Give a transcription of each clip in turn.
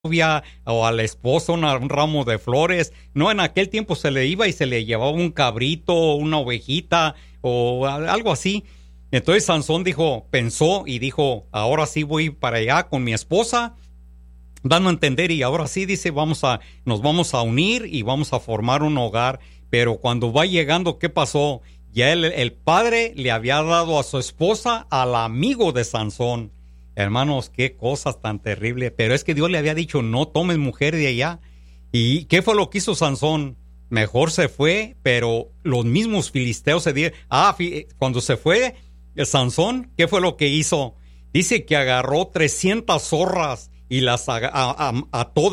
novia o al esposo un ramo de flores. No, en aquel tiempo se le iba y se le llevaba un cabrito, una ovejita o algo así. Entonces Sansón pensó y dijo, ahora sí voy para allá con mi esposa, dando a entender, y ahora sí dice, nos vamos a unir y vamos a formar un hogar. Pero cuando va llegando, ¿qué pasó? Ya el padre le había dado a su esposa al amigo de Sansón. Hermanos, qué cosas tan terribles. Pero es que Dios le había dicho, no tomes mujer de allá. ¿Y qué fue lo que hizo Sansón? Mejor se fue, pero los mismos filisteos se dieron. Cuando se fue Sansón, ¿qué fue lo que hizo? Dice que agarró 300 zorras y las ató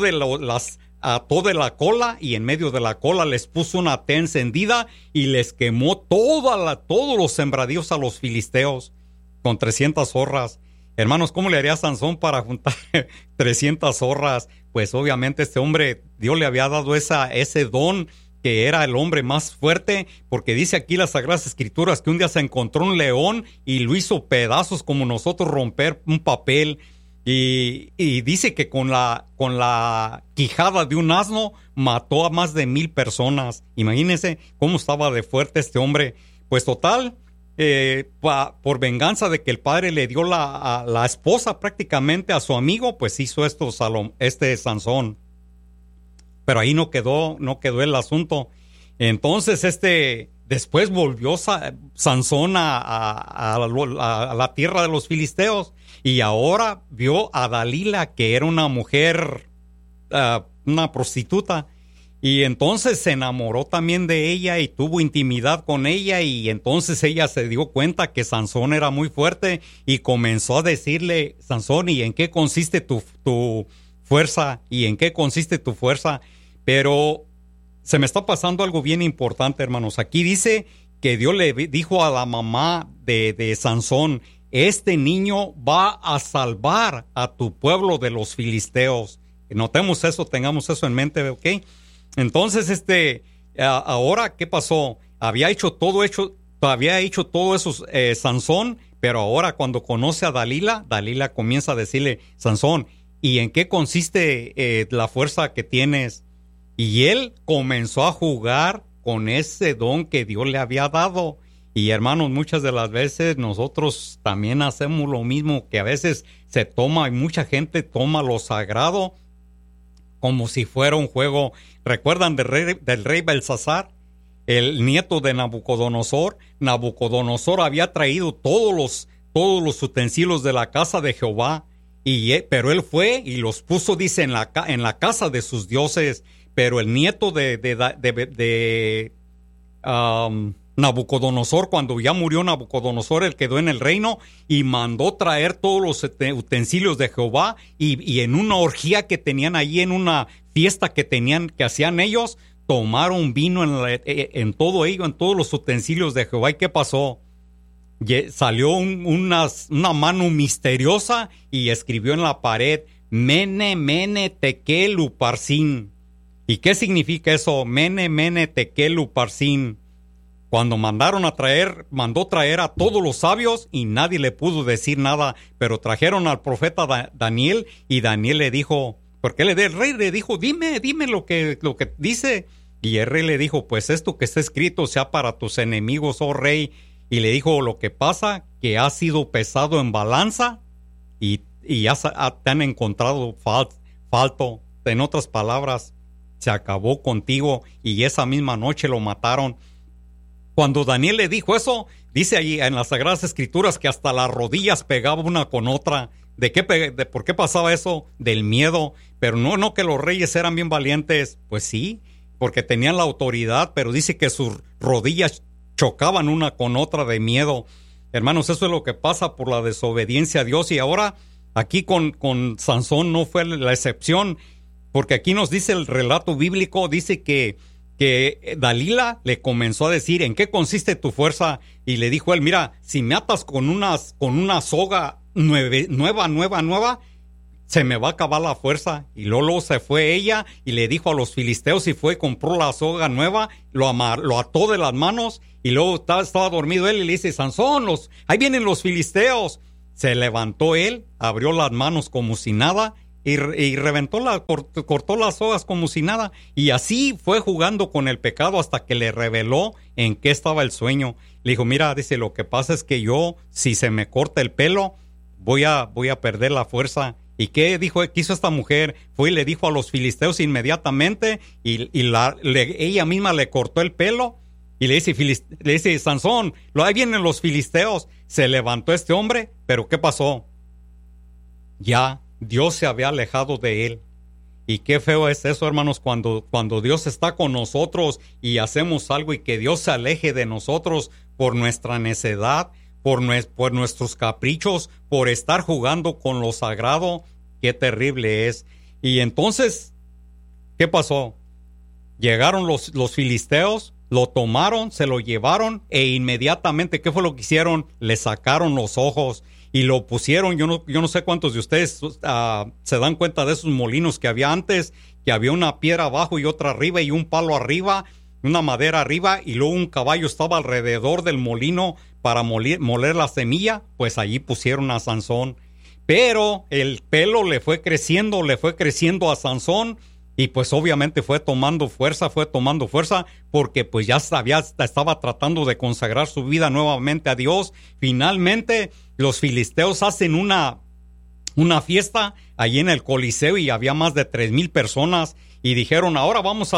de la cola, y en medio de la cola les puso una té encendida y les quemó todos los sembradíos a los filisteos con 300 zorras. Hermanos, ¿cómo le haría Sansón para juntar 300 zorras? Pues obviamente este hombre, Dios le había dado ese don, que era el hombre más fuerte, porque dice aquí las Sagradas Escrituras que un día se encontró un león y lo hizo pedazos como nosotros romper un papel. Y dice que con la quijada de un asno mató a más de 1,000 personas. Imagínense cómo estaba de fuerte este hombre. Pues total, por venganza de que el padre le dio la esposa prácticamente a su amigo, pues hizo esto Sansón. Pero ahí no quedó el asunto. Entonces después volvió Sansón a la tierra de los filisteos, y ahora vio a Dalila, que era una mujer, una prostituta, y entonces se enamoró también de ella y tuvo intimidad con ella, y entonces ella se dio cuenta que Sansón era muy fuerte y comenzó a decirle, Sansón, ¿y en qué consiste tu fuerza? ¿Y en qué consiste tu fuerza? Pero se me está pasando algo bien importante, hermanos. Aquí dice que Dios le dijo a la mamá de Sansón, este niño va a salvar a tu pueblo de los filisteos. Notemos eso, tengamos eso en mente, ¿ok? Entonces, ahora, ¿qué pasó? Había hecho todo eso Sansón, pero ahora cuando conoce a Dalila comienza a decirle, Sansón, ¿y en qué consiste la fuerza que tienes? Y él comenzó a jugar con ese don que Dios le había dado. Y hermanos, muchas de las veces nosotros también hacemos lo mismo, que a veces y mucha gente toma lo sagrado como si fuera un juego. ¿Recuerdan del rey Belsasar? El nieto de Nabucodonosor. Nabucodonosor había traído todos los utensilios de la casa de Jehová, pero él fue y los puso, dice, en la casa de sus dioses. Pero el nieto de Nabucodonosor, cuando ya murió Nabucodonosor, él quedó en el reino y mandó traer todos los utensilios de Jehová, y en una orgía que tenían allí, en una fiesta que hacían ellos, tomaron vino en todo ello, en todos los utensilios de Jehová. ¿Y qué pasó? Salió una mano misteriosa y escribió en la pared, Mene, Mene, Tekel, Uparsin. ¿Y qué significa eso? Mene, Mene, Tekel, Uparsin. Cuando mandó traer a todos los sabios y nadie le pudo decir nada, pero trajeron al profeta Daniel, y Daniel le dijo, porque el rey le dijo, dime lo que dice. Y el rey le dijo, pues esto que está escrito sea para tus enemigos, oh rey. Y le dijo, lo que pasa, que has sido pesado en balanza y te han encontrado falto. En otras palabras, se acabó contigo, y esa misma noche lo mataron. Cuando Daniel le dijo eso, dice allí en las Sagradas Escrituras que hasta las rodillas pegaba una con otra. ¿Por qué pasaba eso? Del miedo. Pero no que los reyes eran bien valientes. Pues sí, porque tenían la autoridad, pero dice que sus rodillas chocaban una con otra de miedo. Hermanos, eso es lo que pasa por la desobediencia a Dios. Y ahora, aquí con Sansón no fue la excepción, porque aquí nos dice el relato bíblico, dice que Dalila le comenzó a decir, ¿en qué consiste tu fuerza? Y le dijo él, mira, si me atas con una soga nueva, se me va a acabar la fuerza. Y luego se fue ella y le dijo a los filisteos, y compró la soga nueva, lo ató de las manos, y luego estaba dormido él, y le dice, Sansón, ahí vienen los filisteos. Se levantó él, abrió las manos como si nada, y reventó cortó las hojas como si nada. Y así fue jugando con el pecado hasta que le reveló en qué estaba el sueño. Le dijo, mira, dice, lo que pasa es que yo, si se me corta el pelo, voy a perder la fuerza. ¿Y qué quiso esta mujer? Fue y le dijo a los filisteos inmediatamente y ella misma le cortó el pelo y le dice Sansón, ahí vienen los filisteos. Se levantó este hombre, pero ¿qué pasó? Ya Dios se había alejado de él. Y qué feo es eso, hermanos, cuando Dios está con nosotros y hacemos algo y que Dios se aleje de nosotros por nuestra necedad, por nuestros caprichos, por estar jugando con lo sagrado. Qué terrible es. Y entonces, ¿qué pasó? Llegaron los filisteos, lo tomaron, se lo llevaron e inmediatamente, ¿qué fue lo que hicieron? Le sacaron los ojos y lo pusieron. Yo no sé cuántos de ustedes se dan cuenta de esos molinos que había antes, que había una piedra abajo y otra arriba y un palo arriba, una madera arriba, y luego un caballo estaba alrededor del molino para moler la semilla. Pues allí pusieron a Sansón. Pero el pelo le fue creciendo a Sansón, y pues obviamente fue tomando fuerza, porque pues ya estaba tratando de consagrar su vida nuevamente a Dios. Finalmente los filisteos hacen una fiesta allí en el Coliseo y había más de 3,000 personas y dijeron, ahora vamos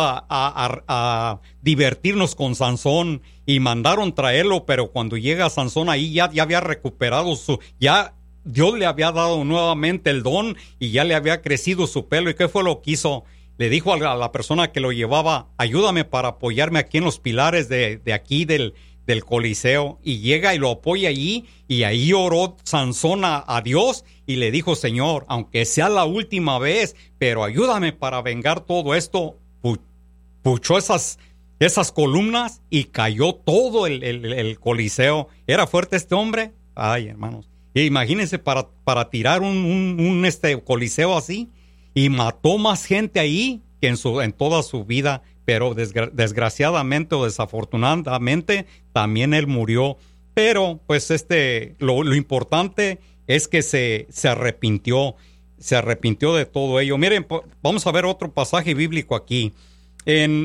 a divertirnos con Sansón, y mandaron traerlo. Pero cuando llega Sansón ahí ya había recuperado Dios le había dado nuevamente el don y ya le había crecido su pelo. ¿Y qué fue lo que hizo? Le dijo a la persona que lo llevaba, ayúdame para apoyarme aquí en los pilares de aquí del Coliseo. Y llega y lo apoya allí, y ahí oró Sansón a Dios y le dijo, Señor, aunque sea la última vez, pero ayúdame para vengar todo esto. Puchó esas columnas y cayó todo el Coliseo. ¿Era fuerte este hombre? Ay, hermanos. Imagínense para tirar un Coliseo así, y mató más gente ahí que en toda su vida. Pero desgraciadamente o desafortunadamente también él murió. Pero pues lo importante es que se arrepintió de todo ello. Miren, vamos a ver otro pasaje bíblico aquí en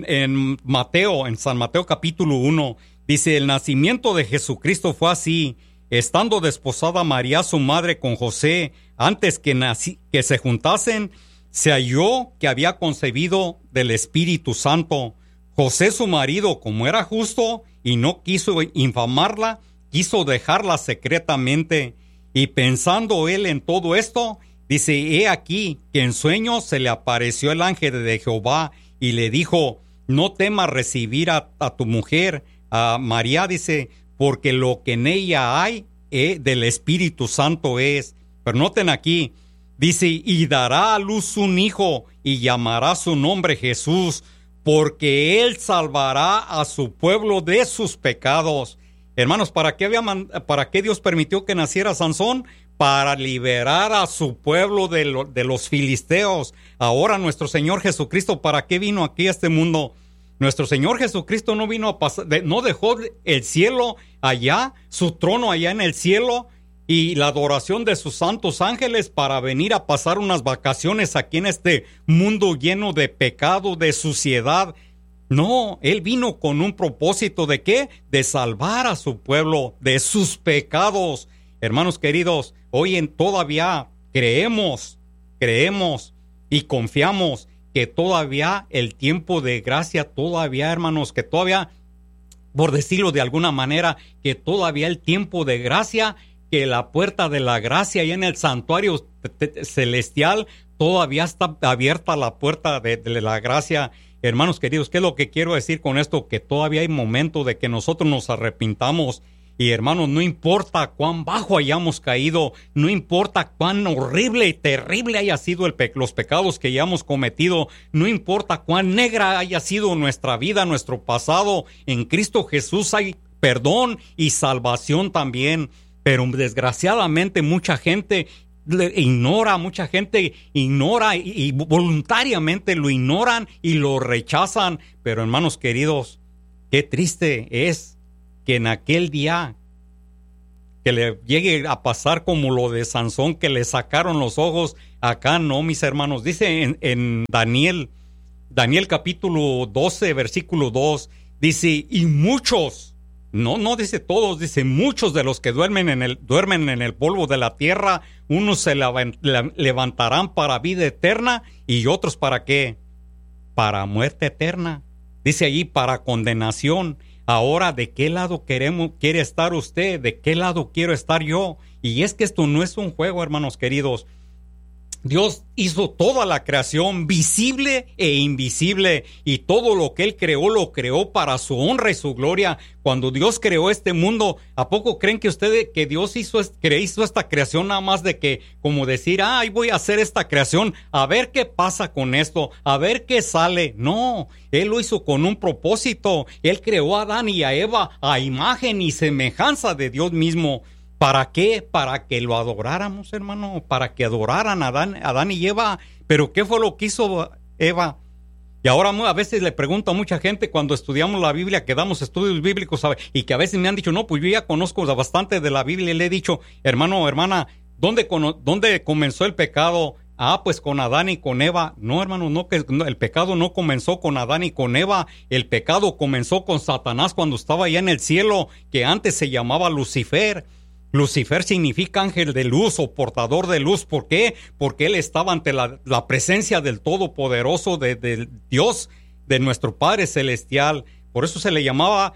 San Mateo capítulo 1. Dice, el nacimiento de Jesucristo fue así: estando desposada María su madre con José, antes que se juntasen, se halló que había concebido del Espíritu Santo. José su marido, como era justo y no quiso infamarla, quiso dejarla secretamente. Y pensando él en todo esto, dice, he aquí que en sueños se le apareció el ángel de Jehová y le dijo, no temas recibir a tu mujer, a María, dice, porque lo que en ella hay del Espíritu Santo es. Pero noten aquí, dice, y dará a luz un hijo y llamará su nombre Jesús, porque él salvará a su pueblo de sus pecados. Hermanos, ¿para qué Dios permitió que naciera Sansón? Para liberar a su pueblo de los filisteos. Ahora nuestro Señor Jesucristo, ¿para qué vino aquí a este mundo? Nuestro Señor Jesucristo no vino a pasar, no dejó el cielo allá, su trono allá en el cielo y la adoración de sus santos ángeles para venir a pasar unas vacaciones aquí en este mundo lleno de pecado, de suciedad. No, Él vino con un propósito ¿de qué? De salvar a su pueblo de sus pecados. Hermanos queridos, hoy todavía creemos y confiamos que todavía el tiempo de gracia, todavía, hermanos, que todavía, por decirlo de alguna manera, que todavía el tiempo de gracia, que la puerta de la gracia allá en el santuario celestial, todavía está abierta la puerta de la gracia. Hermanos queridos, ¿qué es lo que quiero decir con esto? Que todavía hay momento de que nosotros nos arrepintamos. Y hermanos, no importa cuán bajo hayamos caído, no importa cuán horrible y terrible haya sido los pecados que hayamos cometido, no importa cuán negra haya sido nuestra vida, nuestro pasado, en Cristo Jesús hay perdón y salvación también. Pero desgraciadamente mucha gente ignora y voluntariamente lo ignoran y lo rechazan. Pero hermanos queridos, qué triste es que en aquel día que le llegue a pasar como lo de Sansón, que le sacaron los ojos. Acá no, mis hermanos. Dice en Daniel capítulo 12, versículo 2, dice, y muchos, no dice todos, dice muchos de los que duermen en el polvo de la tierra, unos se levantarán para vida eterna y otros para ¿qué? Para muerte eterna. Dice allí, para condenación. Ahora, ¿de qué lado quiere estar usted? ¿De qué lado quiero estar yo? Y es que esto no es un juego, hermanos queridos. Dios hizo toda la creación, visible e invisible, y todo lo que Él creó, lo creó para su honra y su gloria. Cuando Dios creó este mundo, ¿a poco creen que ustedes, que Dios hizo esta creación nada más de que, como decir, ay, voy a hacer esta creación, a ver qué pasa con esto, a ver qué sale? No, Él lo hizo con un propósito. Él creó a Adán y a Eva a imagen y semejanza de Dios mismo. ¿Para qué? Para que lo adoráramos, hermano, para que adoraran a Adán y Eva. Pero ¿qué fue lo que hizo Eva? Y ahora a veces le pregunto a mucha gente cuando estudiamos la Biblia, que damos estudios bíblicos, ¿sabe? Y que a veces me han dicho, no, pues yo ya conozco bastante de la Biblia, y le he dicho, hermano, hermana, ¿dónde comenzó el pecado? Ah, pues con Adán y con Eva. No, hermano, el pecado no comenzó con Adán y con Eva. El pecado comenzó con Satanás cuando estaba allá en el cielo, que antes se llamaba Lucifer. Lucifer significa ángel de luz o portador de luz. ¿Por qué? Porque él estaba ante la presencia del Todopoderoso, de Dios, de nuestro Padre Celestial. Por eso se le llamaba,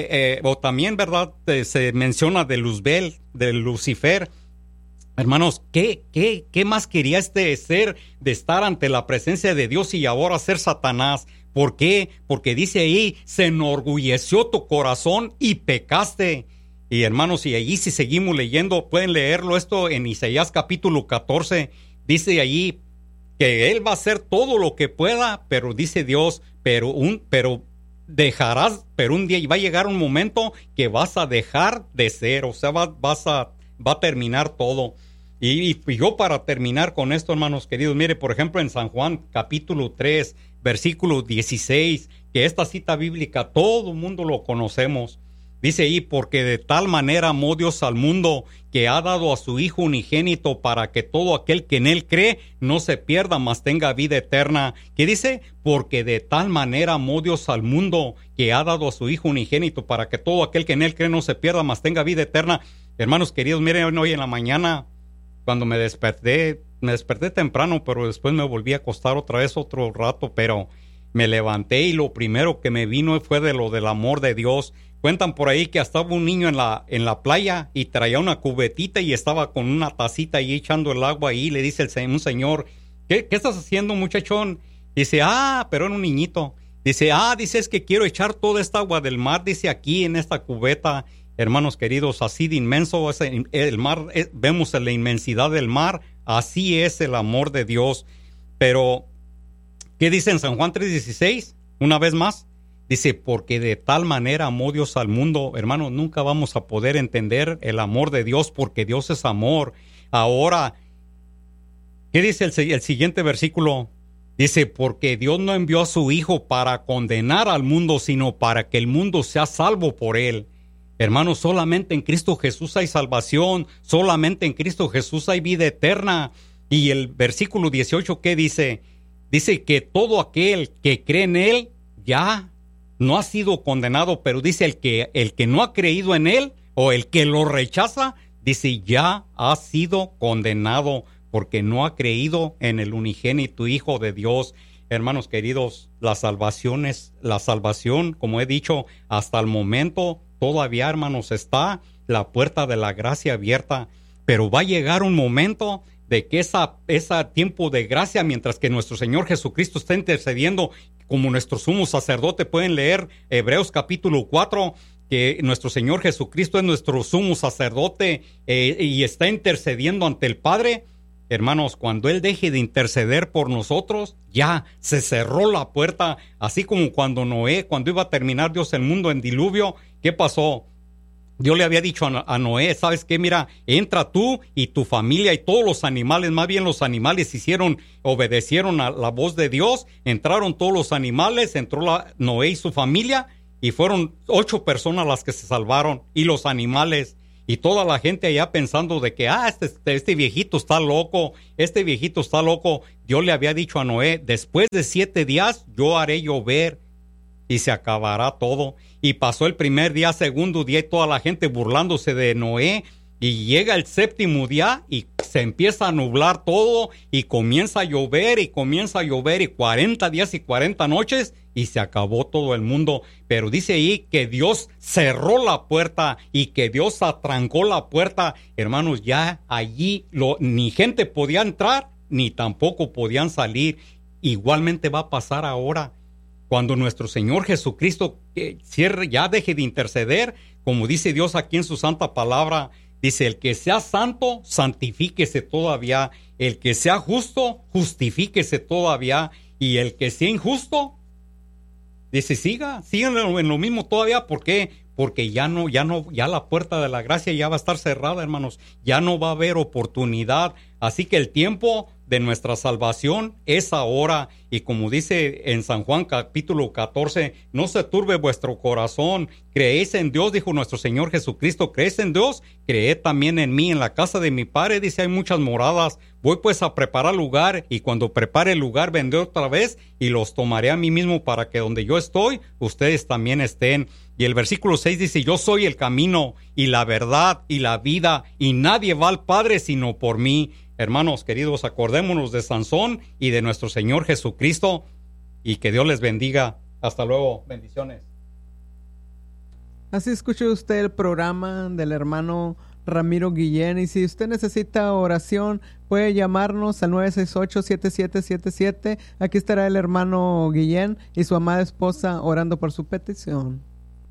o también, ¿verdad? Se menciona de Luzbel, de Lucifer. Hermanos, ¿qué más quería este ser de estar ante la presencia de Dios y ahora ser Satanás? ¿Por qué? Porque dice ahí, se enorgulleció tu corazón y pecaste. Y hermanos, y allí si seguimos leyendo, pueden leerlo esto en Isaías capítulo 14, dice allí que Él va a hacer todo lo que pueda, pero dice Dios, pero un día va a llegar un momento que vas a dejar de ser, o sea, va a terminar todo. Y yo para terminar con esto, hermanos queridos, mire, por ejemplo, en San Juan capítulo 3, versículo 16, que esta cita bíblica todo el mundo lo conocemos. Dice ahí, porque de tal manera amó Dios al mundo que ha dado a su Hijo unigénito para que todo aquel que en Él cree no se pierda, mas tenga vida eterna. ¿Qué dice? Porque de tal manera amó Dios al mundo que ha dado a su Hijo unigénito para que todo aquel que en Él cree no se pierda, mas tenga vida eterna. Hermanos queridos, miren, hoy en la mañana, cuando me desperté temprano, pero después me volví a acostar otra vez otro rato, pero me levanté y lo primero que me vino fue de lo del amor de Dios. Cuentan por ahí que estaba un niño en la playa y traía una cubetita y estaba con una tacita ahí echando el agua ahí. Le dice un señor, ¿qué estás haciendo, muchachón? Dice, pero era un niñito. Dice, es que quiero echar toda esta agua del mar, dice, aquí en esta cubeta. Hermanos queridos, así de inmenso es el mar, vemos la inmensidad del mar, así es el amor de Dios. Pero, ¿qué dice en San Juan 3:16? Una vez más. Dice, porque de tal manera amó Dios al mundo. Hermanos, nunca vamos a poder entender el amor de Dios porque Dios es amor. Ahora, ¿qué dice el siguiente versículo? Dice, porque Dios no envió a su Hijo para condenar al mundo, sino para que el mundo sea salvo por Él. Hermanos, solamente en Cristo Jesús hay salvación. Solamente en Cristo Jesús hay vida eterna. Y el versículo 18, ¿qué dice? Dice que todo aquel que cree en Él ya no ha sido condenado, pero dice el que no ha creído en Él o el que lo rechaza, dice ya ha sido condenado porque no ha creído en el unigénito Hijo de Dios. Hermanos queridos, la salvación, como he dicho, hasta el momento todavía, hermanos, está la puerta de la gracia abierta, pero va a llegar un momento de que ese tiempo de gracia, mientras que nuestro Señor Jesucristo está intercediendo como nuestro sumo sacerdote. Pueden leer Hebreos capítulo 4, que nuestro Señor Jesucristo es nuestro sumo sacerdote y está intercediendo ante el Padre. Hermanos, cuando Él deje de interceder por nosotros, ya se cerró la puerta, así como cuando cuando iba a terminar Dios el mundo en diluvio, ¿qué pasó? Dios le había dicho a Noé, ¿sabes qué? Mira, entra tú y tu familia y todos los animales, más bien los animales obedecieron a la voz de Dios, entraron todos los animales, entró Noé y su familia y fueron 8 personas las que se salvaron y los animales. Y toda la gente allá pensando de que, este viejito está loco, este viejito está loco. Dios le había dicho a Noé, después de 7 días yo haré llover y se acabará todo. Y pasó el primer día, segundo día, y toda la gente burlándose de Noé. Y llega el 7º día y se empieza a nublar todo y comienza a llover y 40 días y 40 noches y se acabó todo el mundo. Pero dice ahí que Dios cerró la puerta y que Dios atrancó la puerta. Hermanos, ya allí ni gente podía entrar ni tampoco podían salir. Igualmente va a pasar ahora. Cuando nuestro Señor Jesucristo ya deje de interceder, como dice Dios aquí en su santa palabra, dice, el que sea santo, santifíquese todavía. El que sea justo, justifíquese todavía. Y el que sea injusto, dice, sigan en lo mismo todavía. ¿Por qué? Porque ya la puerta de la gracia ya va a estar cerrada, hermanos. Ya no va a haber oportunidad. Así que el tiempo de nuestra salvación es ahora. Y como dice en San Juan capítulo 14, no se turbe vuestro corazón. Creéis en Dios, dijo nuestro Señor Jesucristo. Creéis en Dios, creed también en mí. En la casa de mi Padre, dice, hay muchas moradas. Voy pues a preparar lugar, y cuando prepare el lugar vendré otra vez y los tomaré a mí mismo, para que donde yo estoy, ustedes también estén. Y el versículo 6 dice, yo soy el camino y la verdad y la vida, y nadie va al Padre sino por mí. Hermanos queridos, acordémonos de Sansón y de nuestro Señor Jesucristo, y que Dios les bendiga. Hasta luego. Bendiciones. Así escuchó usted el programa del hermano Ramiro Guillén, y si usted necesita oración, puede llamarnos al 968-7777. Aquí estará el hermano Guillén y su amada esposa orando por su petición.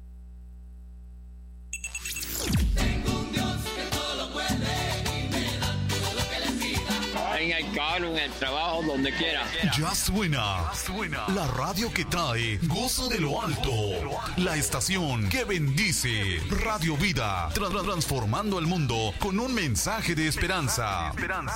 En el carro, en el trabajo, donde quiera. Ya suena la radio que trae gozo de lo alto, la estación que bendice, Radio Vida, transformando el mundo con un mensaje de esperanza.